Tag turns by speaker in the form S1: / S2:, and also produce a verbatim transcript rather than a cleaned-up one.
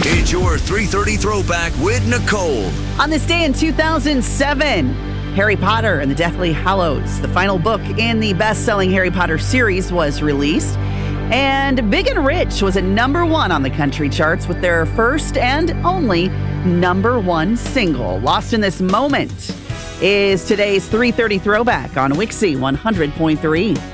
S1: It's your three thirty Throwback with Nicole.
S2: On this day in two thousand seven, Harry Potter and the Deathly Hallows, the final book in the best-selling Harry Potter series, was released. And Big and Rich was at number one on the country charts with their first and only number one single. Lost in This Moment is today's three thirty Throwback on Wixie one hundred point three.